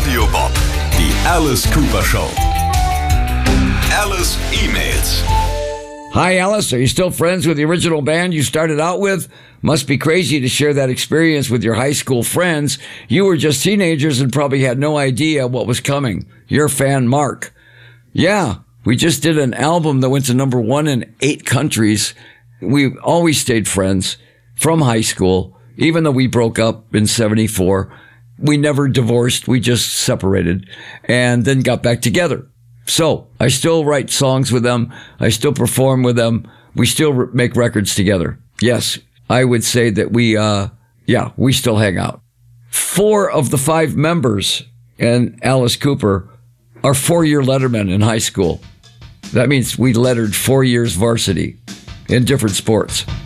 Radio Bob, die Alice Cooper Show. Alice E-Mails. Hi, Alice. Are you still friends with the original band you started out with? Must be crazy to share that experience with your high school friends. You were just teenagers and probably had no idea what was coming. Your fan, Mark. Yeah, we just did an album that went to #1 in 8 countries. We always stayed friends from high school, even though we broke up in 74. We never divorced. We just separated and then got back together. So I still write songs with them. I still perform with them. We still make records together. Yes, I would say that we still hang out. 4 of the 5 members and Alice Cooper are 4-year lettermen in high school. That means we lettered 4 years varsity in different sports.